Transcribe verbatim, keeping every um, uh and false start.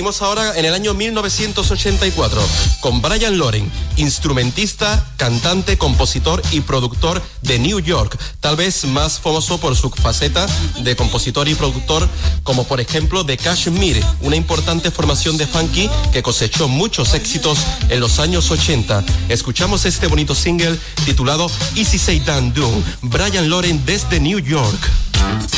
Seguimos ahora en el año mil novecientos ochenta y cuatro con Brian Loren, instrumentista, cantante, compositor y productor de New York, tal vez más famoso por su faceta de compositor y productor, como por ejemplo de Kashmir, una importante formación de funky que cosechó muchos éxitos en los años ochenta. Escuchamos este bonito single titulado Easy Say Dan Do, Brian Loren desde New York.